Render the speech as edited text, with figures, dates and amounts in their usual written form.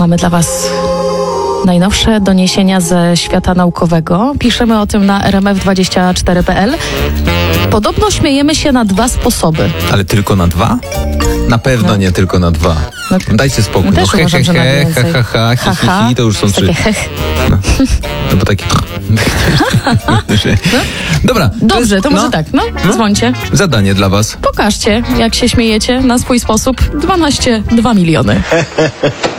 Mamy dla Was najnowsze doniesienia ze świata naukowego. Piszemy o tym na rmf24.pl. Podobno śmiejemy się na 2 sposoby. Ale tylko na 2? Na pewno nie tylko na 2. No, Dajcie spokój. też No uważam, że na więcej. hi, to już są 3. Takie hech. No bo takie... Dobra. Dobrze, to może tak. Dzwońcie. Zadanie dla was. Pokażcie, jak się śmiejecie na swój sposób. 12 2 miliony.